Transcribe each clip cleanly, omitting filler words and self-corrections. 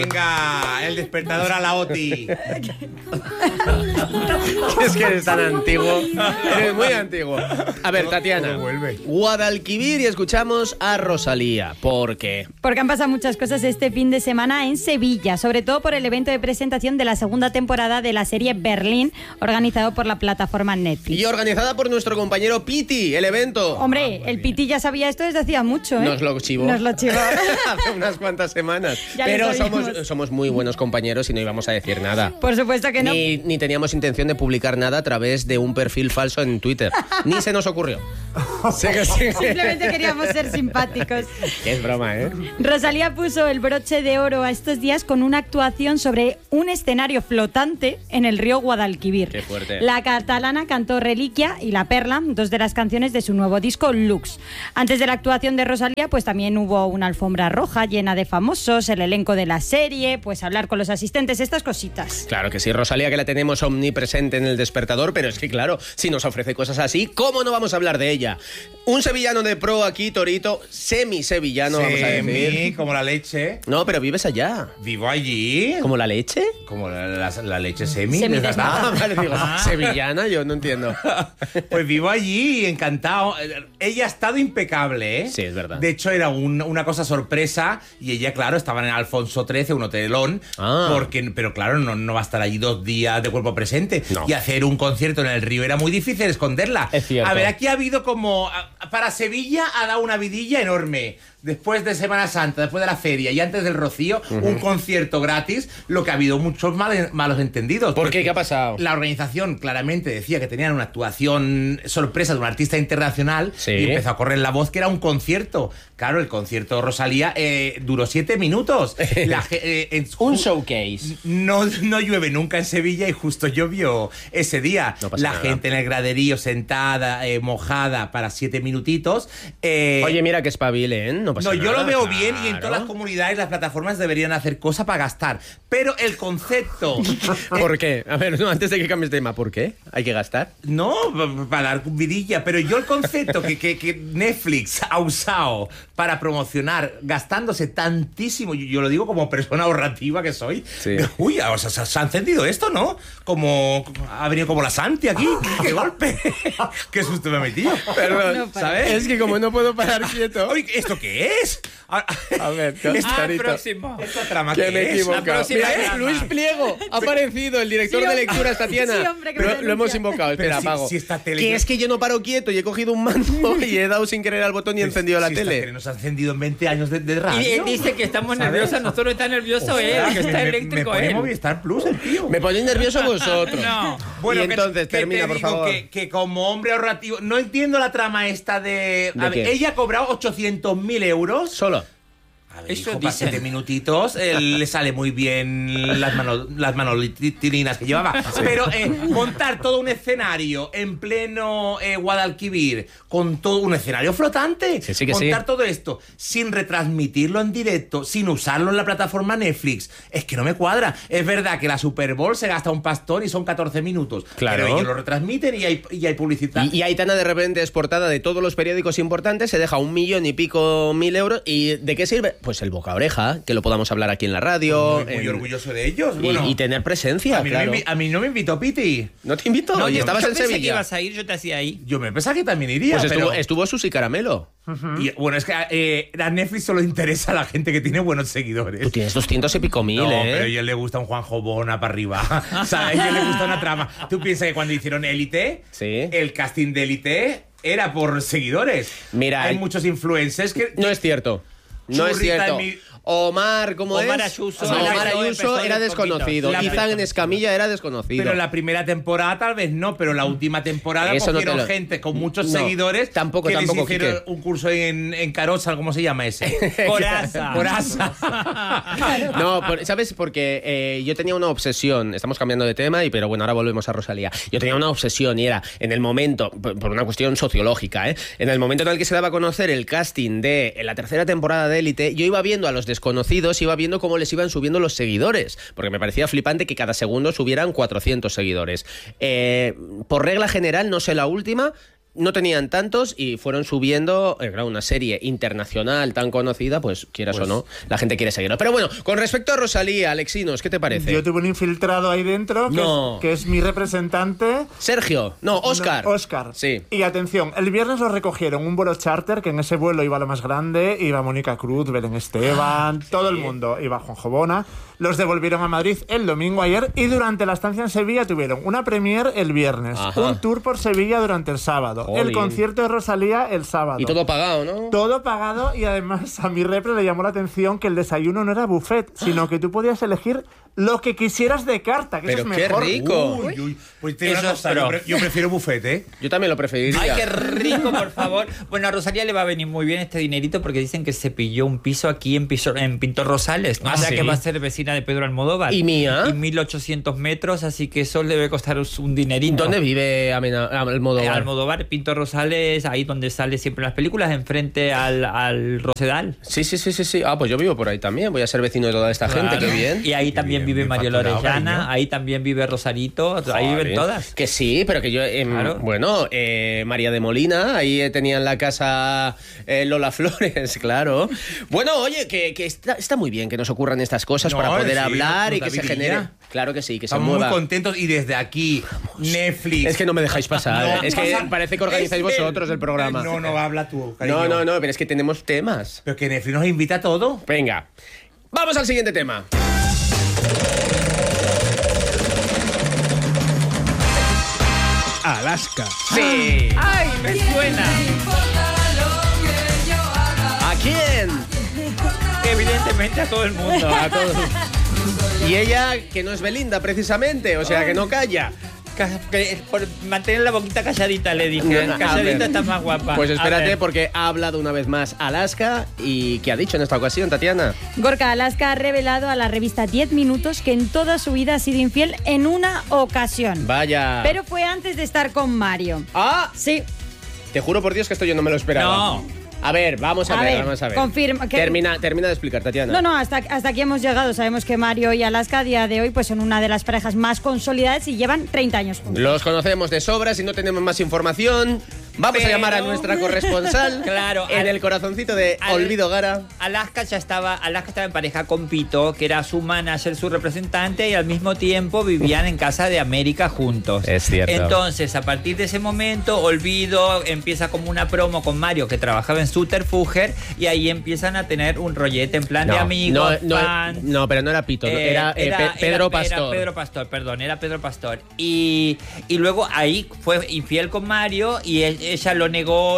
Venga, el despertador a la OTI. Es que eres tan antiguo. Eres muy antiguo. A ver, Tatiana. Guadalquivir y escuchamos a Rosalía. ¿Por qué? Porque han pasado muchas cosas este fin de semana en Sevilla, sobre todo por el evento de presentación de la segunda temporada de la serie Berlín, organizado por la plataforma Netflix. Y organizada por nuestro compañero Piti, el evento. Hombre, el Piti ya sabía esto desde hacía mucho, ¿eh? Nos lo chivó. Hace unas cuantas semanas. Ya pero lo somos muy buenos compañeros y no íbamos a decir nada. Por supuesto que no. Ni teníamos intención de publicar nada a través de un perfil falso en Twitter. Ni se nos ocurrió. Simplemente queríamos ser simpáticos. Es broma, ¿eh? Rosalía puso el broche de oro a estos días con una actuación sobre un escenario flotante en el río Guadalquivir. Qué fuerte. La catalana cantó Reliquia y La Perla, dos de las canciones de su nuevo disco Lux. Antes de la actuación de Rosalía, pues también hubo una alfombra roja llena de famosos, el elenco de la serie, pues hablar con los asistentes, estas cositas. Claro que sí, Rosalía, que la tenemos omnipresente en el despertador, pero es que claro, si nos ofrece cosas así, ¿cómo no vamos a hablar de ella? Un sevillano de pro aquí, Torito, semi-sevillano, vamos a decir. Como la leche. No, pero vives allá. Vivo allí. ¿Como la leche? Como la leche semi. Ah, vale, digo, sevillana, yo no entiendo. Pues vivo allí, encantado. Ella ha estado impecable, ¿eh? Sí, es verdad. De hecho, era una cosa sorpresa y ella, claro, estaba en el Alfonso XIII, un hotelón, pero claro, no va a estar allí 2 días de cuerpo presente. No. Y hacer un concierto en el río era muy difícil esconderla. Es cierto. A ver, aquí ha habido como... Para Sevilla ha dado una vidilla enorme. Después de Semana Santa, después de la feria y antes del Rocío, un concierto gratis, lo que ha habido muchos malos entendidos. ¿Por qué? ¿Qué ha pasado? La organización claramente decía que tenían una actuación sorpresa de un artista internacional y empezó a correr la voz que era un concierto. Claro, el concierto de Rosalía duró 7 minutos. Un showcase. No llueve nunca en Sevilla y justo llovió ese día. No pasa la nada. gente en el graderío sentada, mojada para 7 minutitos. Oye, mira que espabile, ¿eh? No pasa nada. Yo lo veo claro. bien y en todas las comunidades las plataformas deberían hacer cosas para gastar. Pero el concepto... ¿Por qué? A ver, no, antes de que cambies de tema, ¿por qué? ¿Hay que gastar? No, para dar vidilla, pero yo el concepto que Netflix ha usado para promocionar gastándose tantísimo, yo lo digo como persona ahorrativa que soy, uy, o sea, se ha encendido esto, ¿no? Ha venido como la Santi aquí, ¡qué golpe! ¡Qué susto me ha metido! Perdón, ¿sabes? Es que como no puedo parar quieto... Oye, ¿esto qué es? A ver, próximo. ¿Esta trama que qué me he es? equivocado. próxima Mira, trama. Luis Pliego ha aparecido, el director de lecturas, Tatiana. Sí, hombre, que me lo denuncia. hemos invocado, espera, Pero apago. si esta tele- Que es que yo no paro quieto y he cogido un mando y he dado sin querer al botón y he encendido la Si esta tele. nos ha encendido en 20 años de radio. Y él dice que estamos ¿Sabes? nerviosos, nosotros está nervioso él, que está eléctrico me pone él. Movistar Plus el tío. Me ponéis nervioso vosotros. No. Bueno, y entonces, termina, te por digo favor. que como hombre ahorrativo, no entiendo la trama esta de... ¿De qué? Ella ha cobrado 800.000 euros. Solo. A ver, Eso hijo, para dicen. 7 minutitos le sale muy bien las manolitilinas que llevaba. Pero montar todo un escenario en pleno Guadalquivir, con todo un escenario flotante, Sí, que montar sí. todo esto sin retransmitirlo en directo, sin usarlo en la plataforma Netflix, es que no me cuadra. Es verdad que la Super Bowl se gasta un pastón y son 14 minutos. Claro. Pero ellos lo retransmiten y hay publicidad. Y Aitana de repente es portada de todos los periódicos importantes, se deja 1.000.000 y pico euros. ¿Y de qué sirve? Pues el boca a oreja, que lo podamos hablar aquí en la radio. Muy orgulloso de ellos. Bueno, y tener presencia, a mí, claro. a mí no me invitó Piti. ¿No te invito? No, Oye, yo estabas en pensé que Sevilla. ibas a ir, yo te hacía ahí. Yo me pensaba que también iría. Pues pero... estuvo Susi Caramelo. Y, bueno, es que a Netflix solo interesa a la gente que tiene buenos seguidores. Tú tienes 200 y pico mil, No, ¿eh? pero a ellos le gusta un Juanjo Bona para arriba. O sea, a ellos les gusta una trama. ¿Tú piensas que cuando hicieron Élite, Sí. el casting de Élite era por seguidores? Mira, hay muchos influencers que... No es cierto. No es Churrita cierto. en mi- Omar, ¿cómo Omar es? Ayuso. No, Omar Empezó Ayuso era de desconocido. poquito. Izan Escamilla era desconocido. Pero la primera temporada tal vez no, pero la última temporada Eso no cogieron te lo- gente con muchos No, seguidores tampoco, que les hicieron Quique. un curso en Carosa, ¿cómo se llama ese? Coraza. Coraza. No, ¿sabes? Porque yo tenía una obsesión. Estamos cambiando de tema, pero bueno, ahora volvemos a Rosalía. Yo tenía una obsesión y era en el momento, por una cuestión sociológica, en el momento en el que se daba a conocer el casting de la tercera temporada de Élite, yo iba viendo a los desconocidos, iba viendo cómo les iban subiendo los seguidores, porque me parecía flipante que cada segundo subieran 400 seguidores. Por regla general, no sé la última, no tenían tantos y fueron subiendo, claro, una serie internacional tan conocida, pues quieras o no, la gente quiere seguirlo. Pero bueno, con respecto a Rosalía, Alexinos, ¿qué te parece? Yo tuve un infiltrado ahí dentro que es mi representante. Sergio, Óscar. No, Óscar. Sí. Y atención, el viernes lo recogieron un vuelo charter, que en ese vuelo iba lo más grande, iba Mónica Cruz, Belén Esteban, todo el mundo, iba Juanjo Bona. Los devolvieron a Madrid el domingo ayer y durante la estancia en Sevilla tuvieron una premier el viernes, un tour por Sevilla durante el sábado, el concierto de Rosalía el sábado. Y todo pagado, ¿no? Todo pagado, y además a mi repre le llamó la atención que el desayuno no era buffet, sino que tú podías elegir lo que quisieras de carta, que pero eso es mejor. ¡Qué rico! Pues te digo una cosa, yo prefiero buffet, ¿eh? Yo también lo preferiría. ¡Ay, qué rico, por favor! Bueno, a Rosalía le va a venir muy bien este dinerito porque dicen que se pilló un piso aquí en Pintor Rosales. O sea, que va a ser vecina de Pedro Almodóvar. ¿Y mía? Y 1.800 metros, así que eso le debe costar un dinerito. ¿Dónde vive Almodóvar? Almodóvar, Pintor Rosales, ahí donde sale siempre las películas, enfrente al Rosedal. Sí. Ah, pues yo vivo por ahí también. Voy a ser vecino de toda esta gente, qué bien. Y ahí también vive Mario Lorellana, ahí también vive Rosarito, ahí viven todas. Que sí, pero que yo... Claro. Bueno, María de Molina, ahí tenían la casa Lola Flores, claro. Bueno, oye, que está muy bien que nos ocurran estas cosas para poder hablar y que se genere... Claro que sí, que estamos se mueva. muy contentos y desde aquí, Netflix... Es que no me dejáis pasar. Es que parece que organizáis vosotros el programa. No, habla tú, cariño. No, pero es que tenemos temas. Pero que Netflix nos invita a todo. Venga, vamos al siguiente tema. Alaska. Sí. ¡Ay, me suena! ¿A quién? Evidentemente a todo el mundo. A todos. Y ella, que no es Belinda, precisamente, o sea, que no calla. Por mantener la boquita calladita, le dije. Calladita está más guapa. Pues espérate, porque ha hablado una vez más Alaska. ¿Y qué ha dicho en esta ocasión, Tatiana? Gorka Alaska ha revelado a la revista 10 Minutos que en toda su vida ha sido infiel en una ocasión. Vaya. Pero fue antes de estar con Mario. ¡Ah! Sí. Te juro por Dios que esto yo no me lo esperaba. No. A ver, vamos a ver. Confirma que... Termina de explicar, Tatiana. No, hasta aquí hemos llegado. Sabemos que Mario y Alaska a día de hoy pues son una de las parejas más consolidadas y llevan 30 años juntos. Los conocemos de sobra, si no tenemos más información... Vamos a llamar a nuestra corresponsal en el corazoncito de Olvido Gara. Alaska estaba en pareja con Pito, que era su manager, su representante, y al mismo tiempo vivían en Casa de América juntos. Es cierto. Entonces, a partir de ese momento, Olvido empieza como una promo con Mario, que trabajaba en Subterfuge, y ahí empiezan a tener un rollete en plan de amigos, fans. No, pero no era Pito, era Pedro Pastor. Era Pedro Pastor. Y luego ahí fue infiel con Mario y ella lo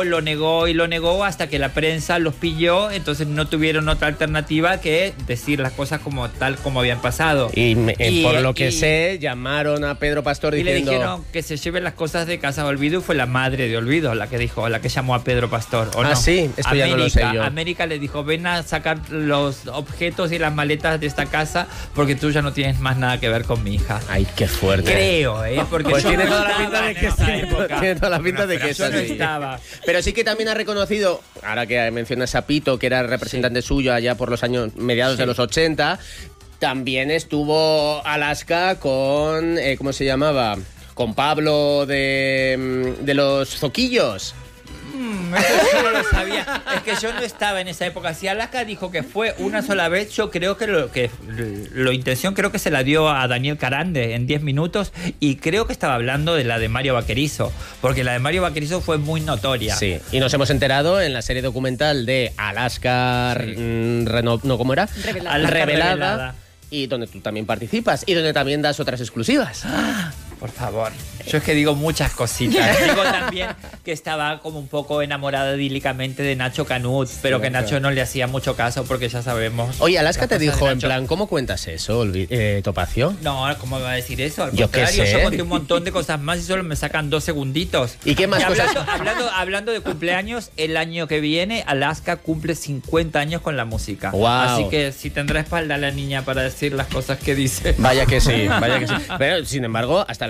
negó hasta que la prensa los pilló, entonces no tuvieron otra alternativa que decir las cosas como tal como habían pasado. Y por lo que sé, llamaron a Pedro Pastor diciendo... Y le dijeron que se lleven las cosas de casa de Olvido, y fue la madre de Olvido la que llamó a Pedro Pastor. ¿O no? Sí, esto ya no lo sé yo. América le dijo, ven a sacar los objetos y las maletas de esta casa porque tú ya no tienes más nada que ver con mi hija. Ay, qué fuerte. Creo, porque pues tiene no toda la pinta de que tiene toda la pinta de que yo no estaba. Pero sí que también ha reconocido, ahora que mencionas a Pito, que era representante suyo allá por los años mediados de los 80, también estuvo Alaska con, ¿cómo se llamaba? Con Pablo de los Zoquillos. Eso no lo sabía. Es que yo no estaba en esa época. Si Alaska dijo que fue una sola vez, yo creo que la intención creo que se la dio a Daniel Carande en 10 minutos, y creo que estaba hablando de la de Mario Vaquerizo, porque la de Mario Vaquerizo fue muy notoria. Sí, y nos hemos enterado en la serie documental de Alaska, ¿cómo era? Revelada. Y donde tú también participas y donde también das otras exclusivas. Por favor. Yo es que digo muchas cositas. Digo también que estaba como un poco enamorada idílicamente de Nacho Canut, pero que Nacho no le hacía mucho caso porque ya sabemos. Oye, Alaska te dijo en plan, ¿cómo cuentas eso, Topacio? No, ¿cómo va a decir eso? Al yo contrario, qué sé. Yo conté un montón de cosas más y solo me sacan 2 segunditos. ¿Y qué más cosas? Hablando de cumpleaños, el año que viene Alaska cumple 50 años con la música. Wow. Así que si tendrá espalda la niña para decir las cosas que dice. Vaya que sí. Pero, sin embargo, hasta el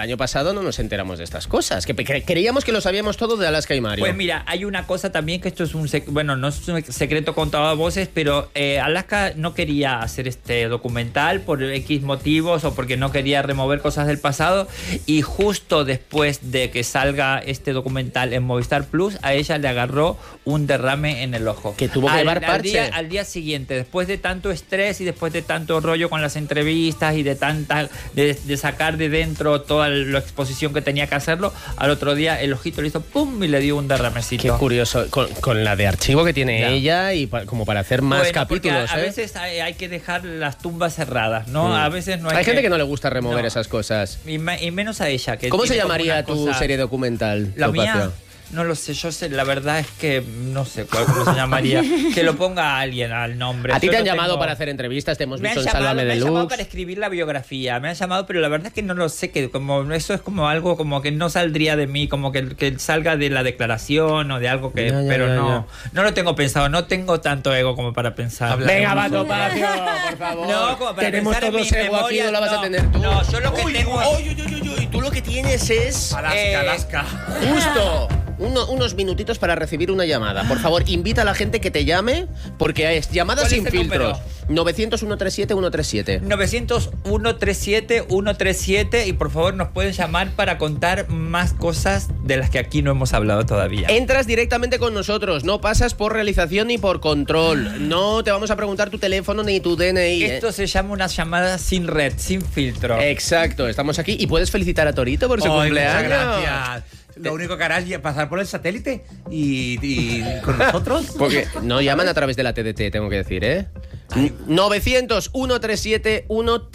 año pasado no nos enteramos de estas cosas. Que creíamos que lo sabíamos todo de Alaska y Mario. Pues mira, hay una cosa también que esto es bueno, no es un secreto contado a voces, pero Alaska no quería hacer este documental por X motivos o porque no quería remover cosas del pasado, y justo después de que salga este documental en Movistar Plus, a ella le agarró un derrame en el ojo. Que tuvo que llevar parche. Al día siguiente, después de tanto estrés y después de tanto rollo con las entrevistas y de sacar de dentro toda la exposición que tenía que hacerlo, al otro día el ojito le hizo pum y le dio un derramecito. Qué curioso, con la de archivo que tiene ella y como para hacer más capítulos. A veces hay que dejar las tumbas cerradas, ¿no? A veces no hay gente que no le gusta remover esas cosas. Y menos a ella. Que ¿Cómo se llamaría tu serie documental? La mía. No lo sé, la verdad es que no sé cómo se llamaría. Que lo ponga alguien al nombre. A ti te han llamado para hacer entrevistas, te hemos visto en Sálvame Deluxe. Me han llamado para escribir la biografía, me han llamado, pero la verdad es que no lo sé, que como eso es como algo como que no saldría de mí, como que salga de la declaración o de algo que... No lo tengo pensado, no tengo tanto ego como para pensar. Venga, Bato Pacio, por favor. No, como para tenemos pensar todos ego aquí, no la vas a tener tú. No, yo lo que tengo... Y tú lo que tienes es... Alaska. Justo. Unos minutitos para recibir una llamada. Por favor, invita a la gente que te llame, porque es llamadas sin filtros. 900-137-137. 900-137-137, y por favor nos pueden llamar para contar más cosas de las que aquí no hemos hablado todavía. Entras directamente con nosotros, no pasas por realización ni por control. No te vamos a preguntar tu teléfono ni tu DNI. Esto se llama una llamada sin red, sin filtro. Exacto, estamos aquí y puedes felicitar a Torito por su cumpleaños. Muchas gracias. Lo único que harás es pasar por el satélite y con nosotros. Porque no llaman a través de la TDT, tengo que decir, ¿eh? 900-137-137.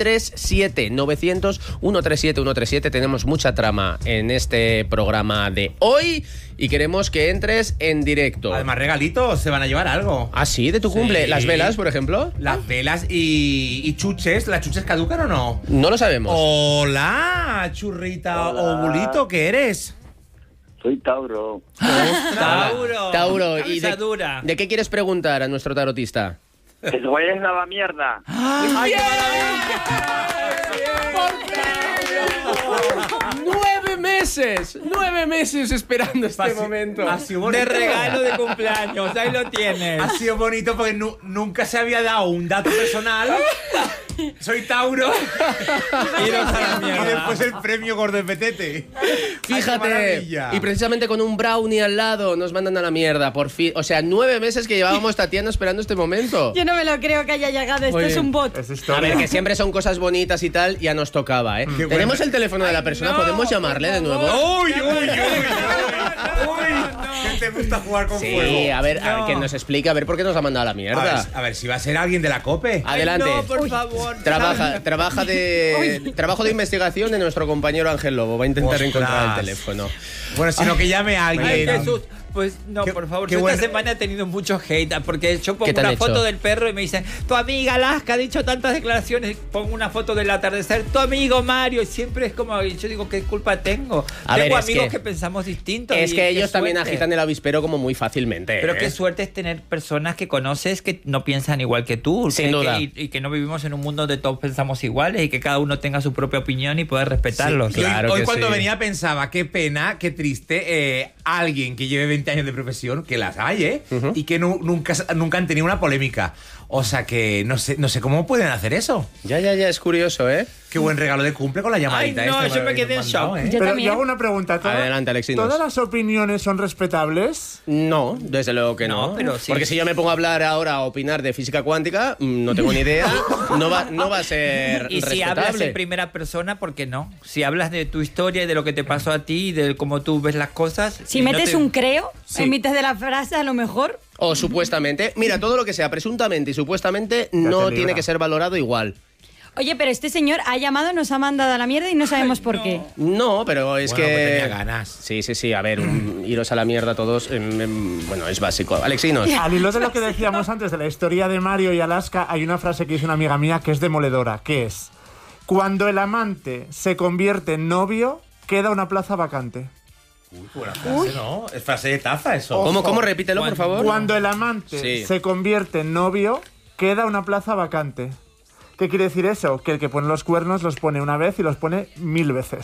900-137-137. Tenemos mucha trama en este programa de hoy y queremos que entres en directo. Además, regalitos, se van a llevar algo. ¿Ah, sí? ¿De tu cumple? ¿Las velas, por ejemplo? Las velas y chuches. ¿Las chuches caducan o no? No lo sabemos. Hola, churrita o bulito, ¿qué eres? Soy Tauro. Tauro. ¿Y dura. de qué quieres preguntar a nuestro tarotista? Que se vayan a la mierda. ¡Ay, qué maravilla! 9 meses esperando este momento. Ha sido bonito. De regalo de cumpleaños, ahí lo tienes. Ha sido bonito porque nunca se había dado un dato personal. Soy Tauro. Iros a la mierda. Y después el premio gordo de petete. Fíjate, y precisamente con un brownie al lado nos mandan a la mierda, por fin. O sea, 9 meses que llevábamos Tatiana esperando este momento. Yo no me lo creo que haya llegado, esto es un bot. A ver, que siempre son cosas bonitas y tal, ya nos tocaba, ¿eh? Tenemos el teléfono de la persona, ¿podemos llamarle de nuevo? ¡Uy! ¿Qué te gusta jugar con fuego? Sí, a ver, que nos explique, a ver por qué nos ha mandado a la mierda. A ver si va a ser alguien de la COPE. Adelante. No, por favor. Trabajo de investigación de nuestro compañero Ángel Lobo. Va a intentar encontrar el teléfono. Bueno, sino que llame a alguien. Ay, Jesús. Pues no, por favor. Esta semana he tenido mucho hate porque yo pongo una foto del perro y me dicen, tu amiga Alaska ha dicho tantas declaraciones, pongo una foto del atardecer, tu amigo Mario, y siempre es como, yo digo, ¿qué culpa tengo? Tengo amigos que pensamos distintos. Es que ellos también agitan el avispero como muy fácilmente. Pero qué suerte es tener personas que conoces que no piensan igual que tú. Sin duda. Y que no vivimos en un mundo donde todos pensamos iguales y que cada uno tenga su propia opinión y poder respetarlos. Sí, claro. Hoy cuando venía pensaba, qué pena, qué triste, alguien que lleve 20 años de profesión, que las hay, y que nunca han tenido una polémica. O sea que no sé cómo pueden hacer eso. Ya, es curioso, ¿eh? Qué buen regalo de cumple con la llamadita. Ay, no, yo me quedé en shock. Pero yo hago una pregunta. Adelante, Alexinos. ¿Todas las opiniones son respetables? No, desde luego que no. Pero sí. Porque si yo me pongo a hablar ahora, a opinar de física cuántica, no tengo ni idea, no va a ser y respetable. Si hablas en primera persona, ¿por qué no? Si hablas de tu historia y de lo que te pasó a ti y de cómo tú ves las cosas... Si metes un creo en mitad de la frase, a lo mejor... O supuestamente. Mira, todo lo que sea presuntamente y supuestamente no tiene que ser valorado igual. Oye, pero este señor ha llamado, nos ha mandado a la mierda y no sabemos por qué. No, pero es que... tenía ganas. Sí. A ver, iros a la mierda todos, bueno, es básico. Alexinos. Al hilo de lo que decíamos antes de la historia de Mario y Alaska, hay una frase que dice una amiga mía que es demoledora, que es: cuando el amante se convierte en novio, queda una plaza vacante. Uy, buena frase, ¿no? Es frase de taza eso. ¿Cómo? Repítelo, por favor. Cuando el amante se convierte en novio, queda una plaza vacante. ¿Qué quiere decir eso? Que el que pone los cuernos los pone una vez y los pone 1000 veces.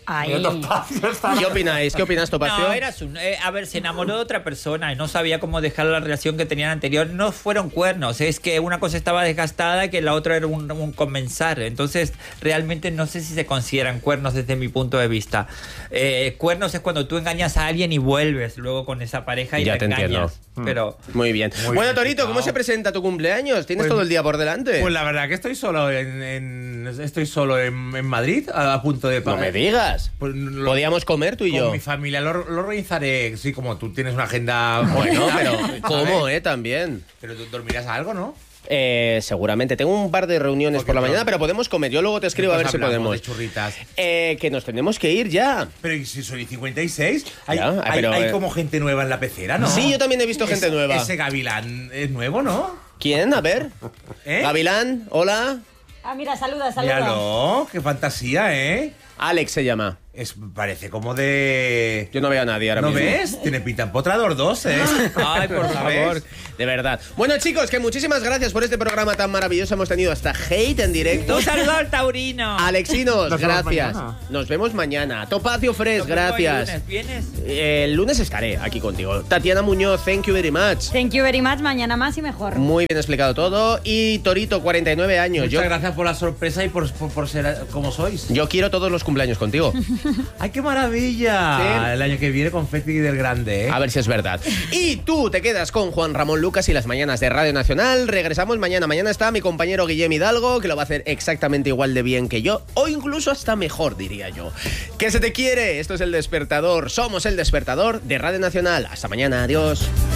Ay. ¿Qué opináis? ¿Qué opinas, Topacio? No, a ver, se enamoró de otra persona y no sabía cómo dejar la relación que tenían anterior. No fueron cuernos, es que una cosa estaba desgastada y que la otra era un comenzar. Entonces, realmente no sé si se consideran cuernos desde mi punto de vista. Cuernos es cuando tú engañas a alguien y vuelves luego con esa pareja y Ya la te engañas. entiendo. Pero Muy bien. Muy Bueno, bien Torito, ¿cómo explicado. se presenta tu cumpleaños? ¿Tienes Pues- todo el día por delante? Pues la verdad que estoy solo estoy solo en Madrid, a punto de No me digas. Pues Podíamos comer tú y con yo. mi familia lo organizaré. Sí, como tú tienes una agenda. Bueno, bonita, pero ¿sabes? ¿cómo, también? Pero tú dormirás algo, ¿no? Seguramente. Tengo un par de reuniones por la mañana, pero podemos comer. Yo luego te escribo a ver Después si hablamos podemos. de churritas. Que nos tenemos que ir ya. Pero ¿y si soy 56? Hay, Ya, hay- pero, hay como gente nueva en la pecera, ¿no? Sí, yo también he visto gente nueva. Ese gavilán es nuevo, ¿no? ¿Quién? A ver. ¿Eh? Gavilán, hola. Ah, mira, saluda. Míralo, qué fantasía, ¿eh? Alex se llama. Parece como de... Yo no veo a nadie ahora ¿No mismo. ves? Tiene pinta empotrador 2, ¿eh? Ay, por favor. De verdad. Bueno, chicos, que muchísimas gracias por este programa tan maravilloso. Hemos tenido hasta hate en directo. un saludo al taurino. Alexinos, Nos vemos gracias. mañana. Nos vemos mañana. Topacio Fresh, Nos vemos el gracias. lunes. ¿Vienes? El lunes estaré aquí contigo. Tatiana Muñoz, thank you very much. Thank you very much. Mañana más y mejor. Muy bien explicado todo. Y Torito, 49 años. Muchas gracias por la sorpresa y por ser como sois. Yo quiero todos los cumpleaños contigo. ¡Ay, qué maravilla! Sí. El año que viene con Feti del Grande, ¿eh? A ver si es verdad. Y tú te quedas con Juan Ramón Lucas y las mañanas de Radio Nacional. Regresamos mañana. Mañana está mi compañero Guillem Hidalgo, que lo va a hacer exactamente igual de bien que yo, o incluso hasta mejor, diría yo. ¡Que se te quiere! Esto es El Despertador. Somos El Despertador de Radio Nacional. Hasta mañana. Adiós.